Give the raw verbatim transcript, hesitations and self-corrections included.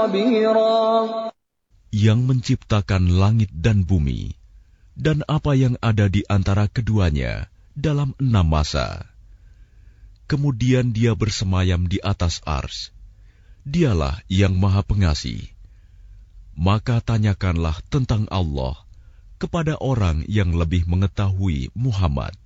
Yang menciptakan langit dan bumi, dan apa yang ada di antara keduanya dalam enam masa. Kemudian Dia bersemayam di atas ars. Dialah yang Maha Pengasih. Maka tanyakanlah tentang Allah kepada orang yang lebih mengetahui, Muhammad.